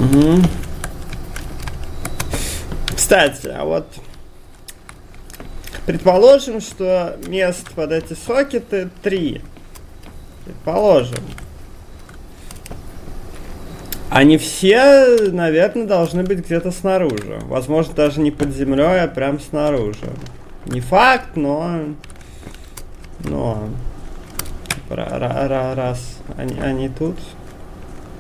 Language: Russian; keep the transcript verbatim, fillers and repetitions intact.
Угу. Кстати, а вот предположим, что мест под эти сокеты три. Предположим. Они все, наверное, должны быть где-то снаружи. Возможно, даже не под землей, а прям снаружи. Не факт, но... Но... Раз они, они тут...